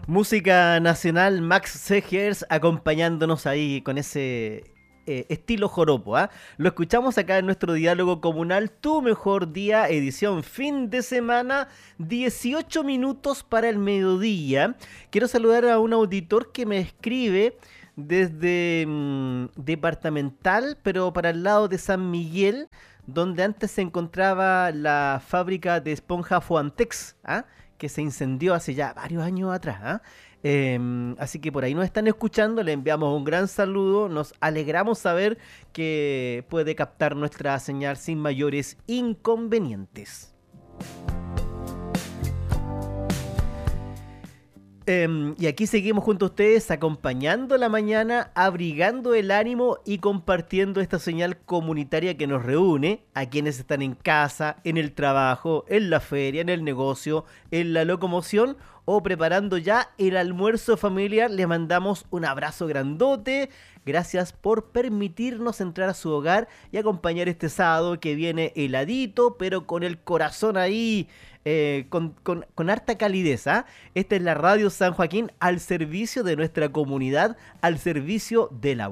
Música nacional, Max Segers acompañándonos ahí con ese estilo joropo, ¿ah? Lo escuchamos acá en nuestro diálogo comunal, Tu Mejor Día, edición fin de semana, 18 minutos para el mediodía. Quiero saludar a un auditor que me escribe desde departamental, pero para el lado de San Miguel, donde antes se encontraba la fábrica de esponja Fuantex, ¿ah? Que se incendió hace ya varios años atrás, ¿ah? Así que por ahí nos están escuchando, le enviamos un gran saludo, nos alegramos saber que puede captar nuestra señal sin mayores inconvenientes. Y aquí seguimos junto a ustedes, acompañando la mañana, abrigando el ánimo y compartiendo esta señal comunitaria que nos reúne a quienes están en casa, en el trabajo, en la feria, en el negocio, en la locomoción o preparando ya el almuerzo familiar. Les mandamos un abrazo grandote. Gracias por permitirnos entrar a su hogar y acompañar este sábado que viene heladito, pero con el corazón ahí, con harta calidez, ¿ah? Esta es la Radio San Joaquín al servicio de nuestra comunidad, al servicio de la